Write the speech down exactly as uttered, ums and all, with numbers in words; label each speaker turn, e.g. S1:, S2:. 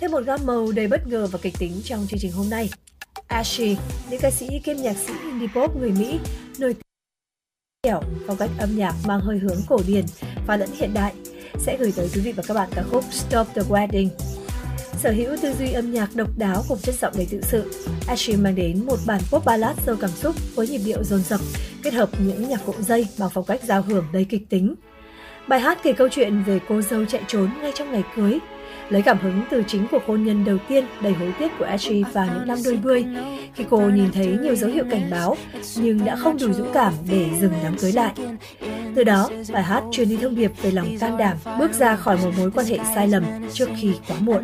S1: thêm một gam màu đầy bất ngờ và kịch tính trong chương trình hôm nay. Ashley, nữ ca sĩ kiêm nhạc sĩ indie pop người Mỹ, nổi tiếng phong cách âm nhạc mang hơi hướng cổ điển và lẫn hiện đại, sẽ gửi tới quý vị và các bạn ca khúc Stop the Wedding. Sở hữu tư duy âm nhạc độc đáo cùng chất giọng đầy tự sự, Ashley mang đến một bản pop ballad giàu cảm xúc với nhịp điệu dồn dập, kết hợp những nhạc cụ dây bằng phong cách giao hưởng đầy kịch tính. Bài hát kể câu chuyện về cô dâu chạy trốn ngay trong ngày cưới, lấy cảm hứng từ chính cuộc hôn nhân đầu tiên đầy hối tiếc của Ashley vào những năm đôi mươi, khi cô nhìn thấy nhiều dấu hiệu cảnh báo nhưng đã không đủ dũng cảm để dừng đám cưới lại. Từ đó, bài hát truyền đi thông điệp về lòng can đảm, bước ra khỏi một mối quan hệ sai lầm trước khi quá muộn.